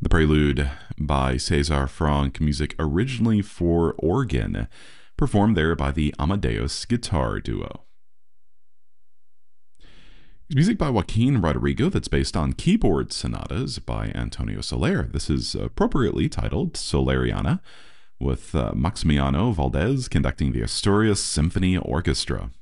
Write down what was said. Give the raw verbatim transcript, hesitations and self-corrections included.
The Prelude by César Franck, music originally for organ, performed there by the Amadeus Guitar Duo. Music by Joaquin Rodrigo that's based on keyboard sonatas by Antonio Soler. This is appropriately titled Soleriana, with uh, Maximiano Valdez conducting the Asturias Symphony Orchestra.